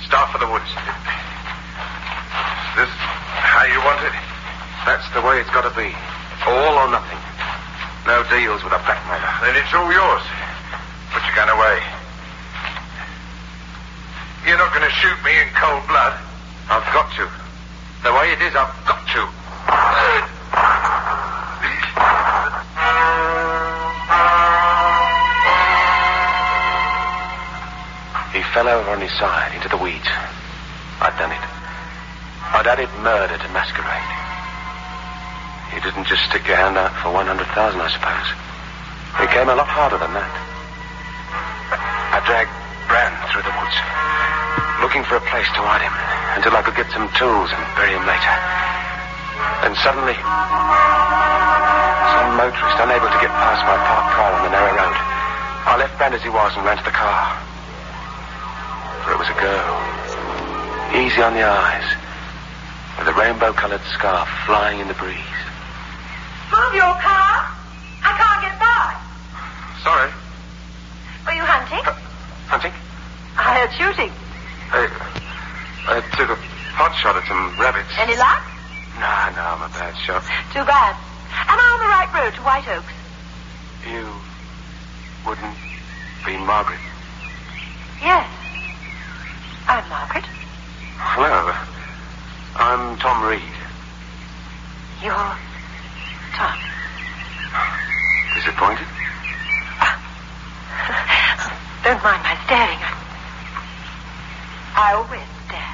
Start for the woods. This how you want it? That's the way it's got to be. All or nothing. No deals with a blackmailer. Then it's all yours. Put your gun away. You're not going to shoot me in cold blood. I've got to. The way it is, I've got to. He fell over on his side into the weeds. I'd done it. I'd added murder to masquerade. You didn't just stick your hand out for 100,000, I suppose. It came a lot harder than that. I dragged Brand through the woods, looking for a place to hide him until I could get some tools and bury him later. And suddenly, some motorist, unable to get past my parked car on the narrow road. I left Brand as he was and ran to the car. For it was a girl, easy on the eyes, with a rainbow-colored scarf flying in the breeze. Move your car. I can't get by. Sorry. Were you hunting? Hunting? I heard shooting. I took a pot shot at some rabbits. Any luck? No, I'm a bad shot. Too bad. Am I on the right road to White Oaks? You wouldn't be Margaret? Yes. I'm Margaret. Hello. I'm Tom Reed. You're Tom. Disappointed? Don't mind my staring. I always stare.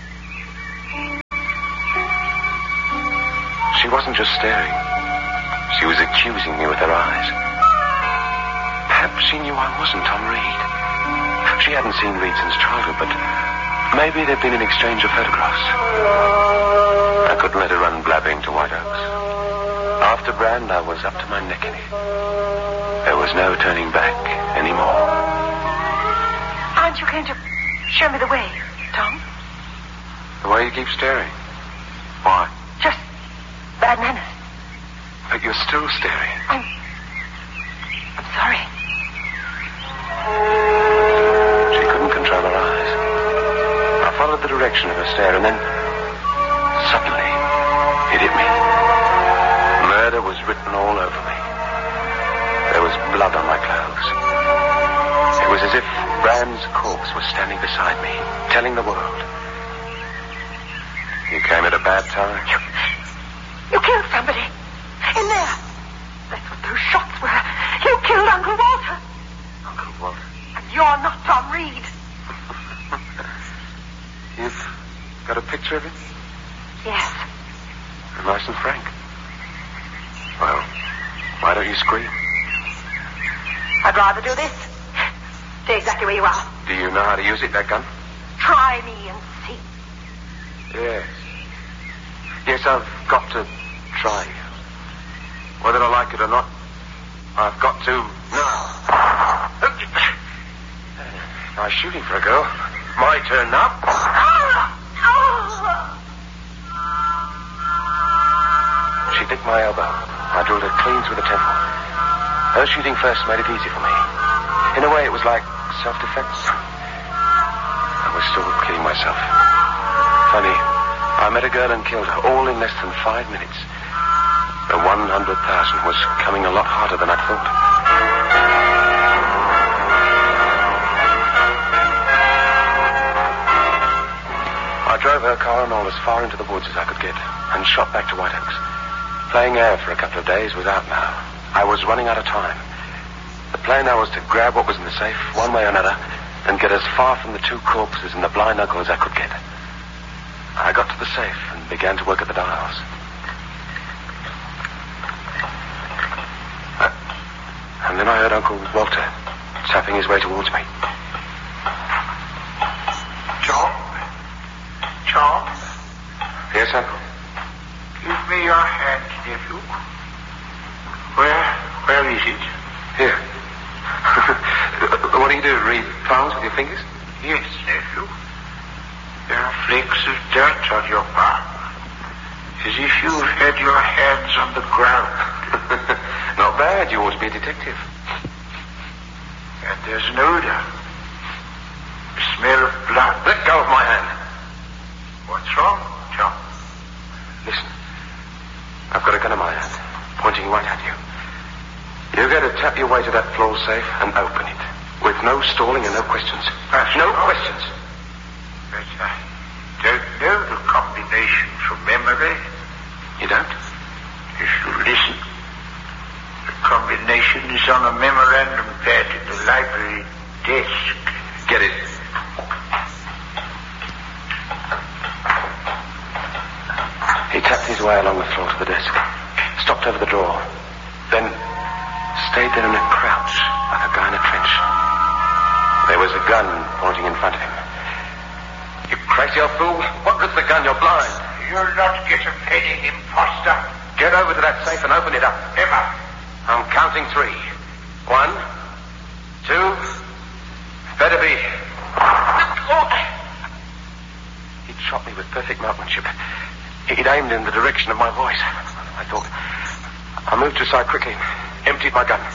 She wasn't just staring. She was accusing me with her eyes. Perhaps she knew I wasn't Tom Reed. She hadn't seen Reed since childhood, but maybe there'd been an exchange of photographs. I couldn't let her run blabbing to White Oaks. After Brand, I was up to my neck in it. There was no turning back anymore. Aren't you going to show me the way, Tom? The way you keep staring? Why? Just bad manners. But you're still staring. I'm sorry. She couldn't control her eyes. I followed the direction of her stare, and then suddenly it hit me. Murder was written all over me. There was blood on my clothes. It was as if Brand's corpse was standing beside me, telling the world. You came at a bad time. You killed somebody. In there. That's what those shots were. You killed Uncle Walter. Uncle Walter? And you're not Tom Reed. You've got a picture of him? Yes. Nice and frank. Well, why don't you scream? I'd rather do this. Stay exactly where you are. Do you know how to use it, that gun? Try me and see. Yes. Yes, I've got to try. Whether I like it or not, I've got to now. Nice shooting for a girl. My turn now. She bit my elbow. I drilled her clean through the temple. Her shooting first made it easy for me. In a way, it was like self-defense. I was still kidding myself. Funny, I met a girl and killed her, all in less than 5 minutes. The 100,000 was coming a lot harder than I'd thought. I drove her car and all as far into the woods as I could get, and shot back to White Oaks. Playing air for a couple of days was out now. I was running out of time. The plan now was to grab what was in the safe, one way or another, and get as far from the two corpses and the blind uncle as I could get. I got to the safe and began to work at the dials. And then I heard Uncle Walter tapping his way towards me. John? John? Yes, Uncle? Give me your hand, nephew. Where is it? Here. What do you do, read palms with your fingers? Yes, nephew. There are flakes of dirt on your palm. As if you've had your hands on the ground. Not bad. You ought to be a detective. And there's an odor. A smell of blood. Let go of my hand. What's wrong, John? Listen. I've got a gun in my hand, pointing right at you. You're going to tap your way to that floor safe and open it. With no stalling and no questions. No questions. But I don't know the combination from memory. You don't? If you listen, the combination is on a memorandum pad in the library desk. Get it. He tapped his way along the floor to the desk, stopped over the drawer, then stayed there in a crouch like a guy in a trench. There was a gun pointing in front of him. You crazy old fool. What good's the gun? You're blind. You'll not get a penny, imposter. Get over to that safe and open it up. Never. I'm counting 3. 1, 2, better be. He'd shot me with perfect marksmanship. He'd aimed in the direction of my voice. I thought. I moved aside quickly, emptied my gun.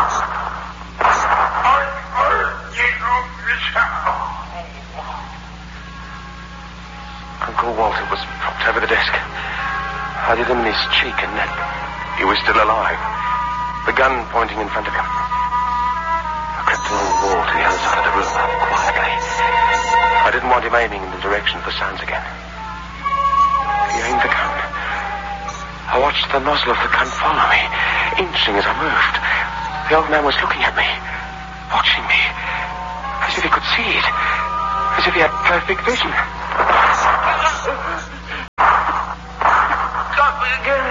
Uncle Walter was propped over the desk. I did him in his cheek and neck. He was still alive. The gun pointing in front of him. I crept along the wall to the other side of the room, quietly. I didn't want him aiming in the direction of the sounds again. He aimed the gun. I watched the nozzle of the gun follow me, inching as I moved. The old man was looking at me, watching me, as if he could see it, as if he had perfect vision. Got me again.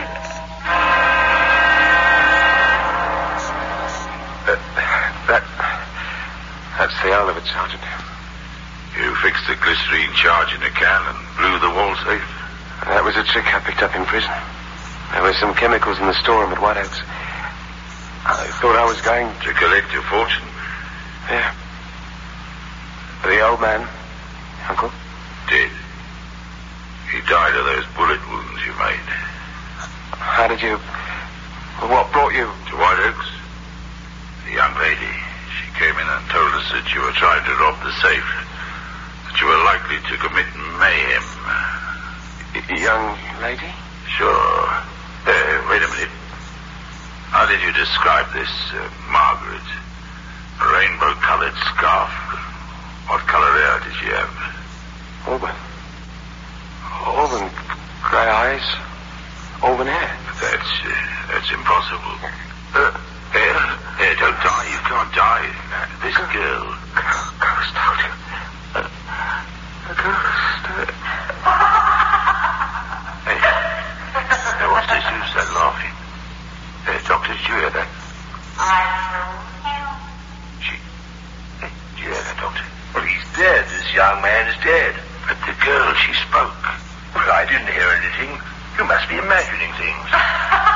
That's the owl of it, Sergeant. You fixed the glycerine charge in a can and blew the wall safe? That was a trick I picked up in prison. There were some chemicals in the storeroom at White Oaks. I thought I was going to collect your fortune. Yeah. The old man, Uncle? Dead. He died of those bullet wounds you made. How did you... What brought you... To White Oaks? The young lady. She came in and told us that you were trying to rob the safe. That you were likely to commit mayhem. Young lady? Sure. Wait a minute. How did you describe this, Margaret? A rainbow-colored scarf. What color hair did she have? Auburn. Auburn. Grey eyes. Auburn hair. That's impossible. Don't die. You can't die. This girl. Ghost, told you. A ghost. Hey, what's this? Who's that laughing? Doctor, did you hear that? Did you hear that, Doctor? Well, he's dead. This young man is dead. But the girl, she spoke. Well, I didn't hear anything. You must be imagining things.